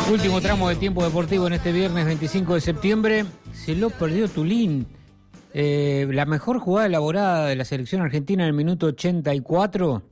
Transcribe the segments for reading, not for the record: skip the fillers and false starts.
Último tramo de tiempo deportivo en este viernes 25 de septiembre. Se lo perdió Tulín. La mejor jugada elaborada de la selección argentina en el minuto 84.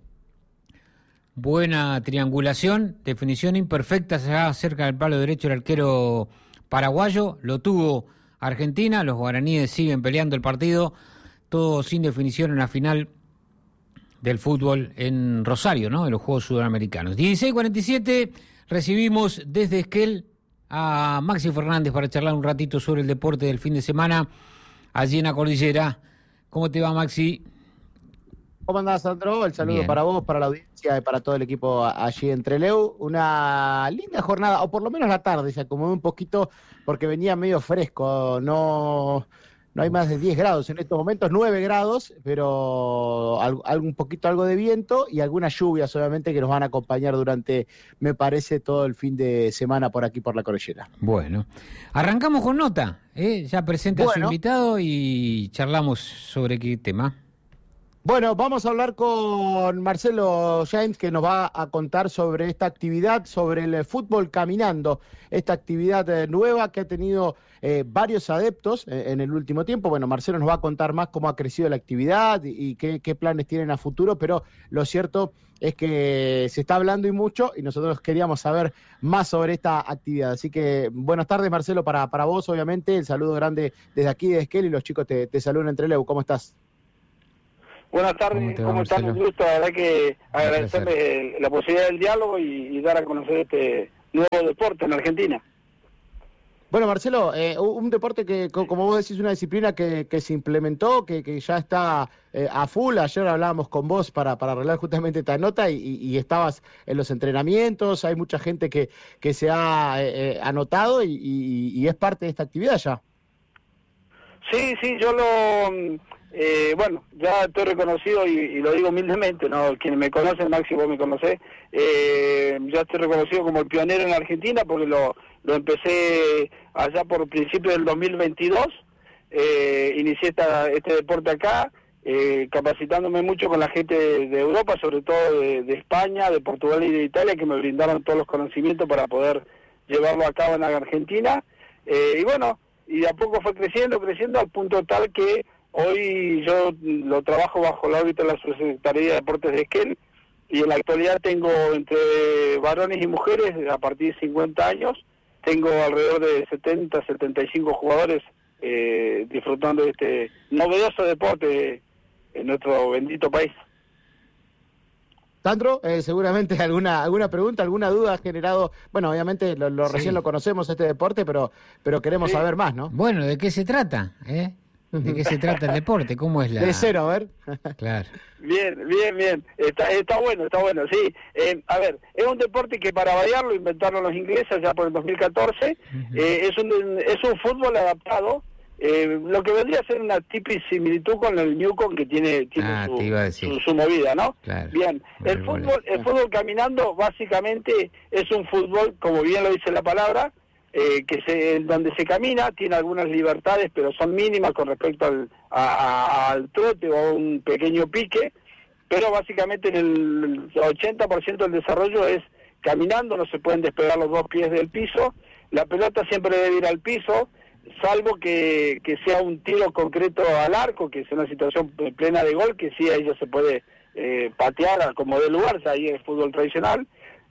Buena triangulación, definición imperfecta, ya cerca del palo derecho el arquero paraguayo. Lo tuvo Argentina, los guaraníes siguen peleando el partido. Todo sin definición en la final del fútbol en Rosario, ¿no? En los Juegos Sudamericanos. 16:47, recibimos desde Esquel a Maxi Fernández para charlar un ratito sobre el deporte del fin de semana allí en la cordillera. ¿Cómo te va, Maxi? ¿Cómo andás, Sandro? El saludo Bien. para vos, para la audiencia y para todo el equipo allí en Trelew. Una linda jornada, o por lo menos la tarde se acomodó un poquito porque venía medio fresco. No hay más de 10 grados en estos momentos, 9 grados, pero algo de viento y algunas lluvias, obviamente, que nos van a acompañar durante, me parece, todo el fin de semana por aquí, por la cordillera. Bueno, arrancamos con nota, ya presenta a su invitado y charlamos sobre qué tema. Bueno, vamos a hablar con Marcelo James, que nos va a contar sobre esta actividad, sobre el fútbol caminando, esta actividad nueva que ha tenido varios adeptos en el último tiempo. Bueno, Marcelo nos va a contar más cómo ha crecido la actividad y qué planes tienen a futuro, pero lo cierto es que se está hablando y mucho, y nosotros queríamos saber más sobre esta actividad. Así que buenas tardes, Marcelo, para vos, obviamente. El saludo grande desde aquí de Esquel y los chicos te saludan entre Trelew. ¿Cómo estás? Buenas tardes, ¿cómo están? Un gusto, la verdad que agradecerles la posibilidad del diálogo y dar a conocer este nuevo deporte en Argentina. Bueno, Marcelo, un deporte que, como vos decís, una disciplina que se implementó, que ya está a full. Ayer hablábamos con vos para arreglar justamente esta nota y estabas en los entrenamientos. Hay mucha gente que se ha anotado y es parte de esta actividad ya. Sí, yo bueno, ya estoy reconocido y lo digo humildemente, ¿no? Quienes me conocen, Maxi, vos me conocés, ya estoy reconocido como el pionero en Argentina porque lo empecé allá por principios del 2022, inicié este deporte acá, capacitándome mucho con la gente de Europa, sobre todo de España, de Portugal y de Italia, que me brindaron todos los conocimientos para poder llevarlo a cabo en la Argentina, y bueno, y de a poco fue creciendo al punto tal que hoy yo lo trabajo bajo la órbita de la Subsecretaría de Deportes de Esquel y en la actualidad tengo entre varones y mujeres a partir de 50 años, tengo alrededor de 70, 75 jugadores disfrutando de este novedoso deporte en nuestro bendito país. Sandro, seguramente alguna pregunta, alguna duda ha generado. Bueno, obviamente sí. Recién lo conocemos este deporte, pero queremos saber más, ¿no? Bueno, ¿de qué se trata? ¿De qué se trata el deporte? ¿Cómo es la...? De cero, a ver. Claro. Bien. Está bueno, sí. A ver, es un deporte que para variarlo inventaron los ingleses ya por el 2014. Es un fútbol adaptado. Lo que vendría a ser una típica similitud con el Newcom, que tiene su movida, ¿no? Claro. Bien, el fútbol caminando básicamente es un fútbol, como bien lo dice la palabra, donde se camina, tiene algunas libertades, pero son mínimas con respecto al trote o a un pequeño pique, pero básicamente en el 80% del desarrollo es caminando, no se pueden despegar los dos pies del piso, la pelota siempre debe ir al piso, salvo que sea un tiro concreto al arco, que es una situación plena de gol, que sí, ahí ya se puede patear como de lugar, ahí es fútbol tradicional.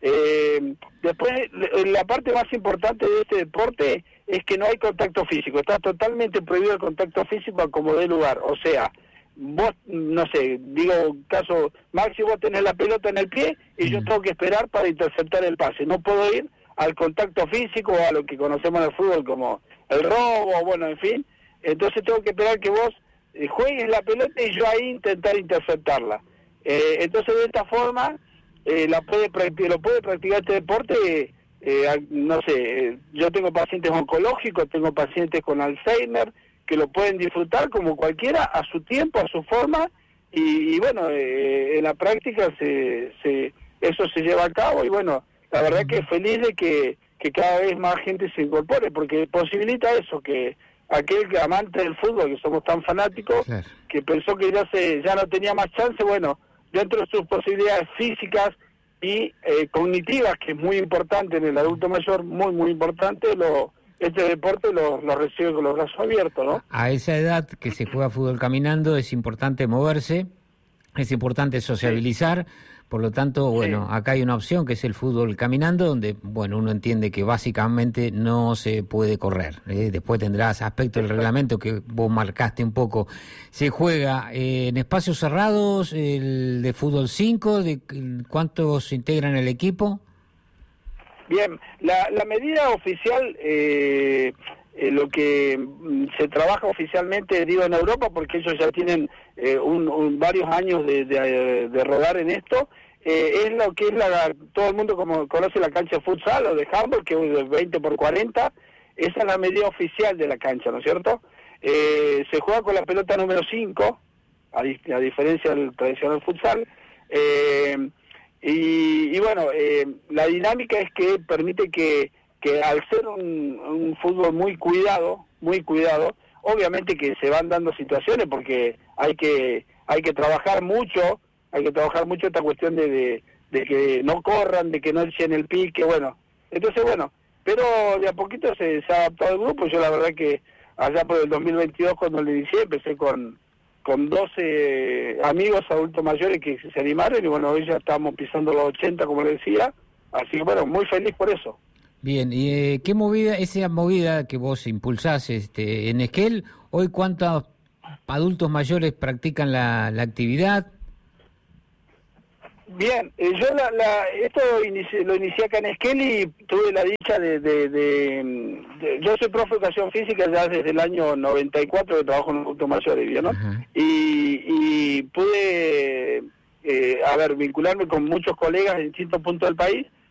Después, la parte más importante de este deporte es que no hay contacto físico, está totalmente prohibido el contacto físico como de lugar, o sea, vos, no sé, digo, caso Maxi, vos tenés la pelota en el pie y yo tengo que esperar para interceptar el pase, no puedo ir al contacto físico o a lo que conocemos en el fútbol como el robo, bueno, en fin, entonces tengo que esperar que vos juegues la pelota y yo ahí intentar interceptarla. Entonces de esta forma lo puede practicar este deporte, no sé, yo tengo pacientes oncológicos, tengo pacientes con Alzheimer, que lo pueden disfrutar como cualquiera, a su tiempo, a su forma, y bueno, en la práctica eso se lleva a cabo, y bueno, la verdad que feliz de que cada vez más gente se incorpore, porque posibilita eso, que aquel amante del fútbol, que somos tan fanáticos, claro, que pensó que ya no tenía más chance, bueno, dentro de sus posibilidades físicas y cognitivas, que es muy importante en el adulto mayor, muy, muy importante, este deporte lo recibe con los brazos abiertos, ¿no? A esa edad que se juega fútbol caminando es importante moverse, es importante sociabilizar, por lo tanto, bueno, acá hay una opción que es el fútbol caminando, donde, bueno, uno entiende que básicamente no se puede correr. Después tendrás aspecto del reglamento que vos marcaste un poco. Se juega en espacios cerrados, el de fútbol 5, ¿cuántos integran el equipo? Bien, la medida oficial, lo que se trabaja oficialmente, digo, en Europa, porque ellos ya tienen varios años de rodar en esto, es lo que es todo el mundo como conoce la cancha de futsal o de handball, que es de 20x40, esa es la medida oficial de la cancha, ¿no es cierto? Se juega con la pelota número 5, a diferencia del tradicional futsal, y bueno, la dinámica es que permite que al ser un fútbol muy cuidado, obviamente que se van dando situaciones porque hay que trabajar mucho esta cuestión de que no corran, de que no echen el pique, bueno, entonces bueno, pero de a poquito se ha adaptado el grupo. Yo la verdad que allá por el 2022 cuando lo inicié empecé con 12 amigos adultos mayores que se animaron y bueno, hoy ya estamos pisando los 80 como le decía, así que bueno, muy feliz por eso. Bien, y esa movida que vos impulsás en Esquel, hoy ¿cuántos adultos mayores practican la actividad? Bien, yo esto lo inicié acá en Esquel y tuve la dicha yo soy profe de educación física ya desde el año 94 que trabajo en adultos mayores, ¿no? Y pude, vincularme con muchos colegas en distintos puntos del país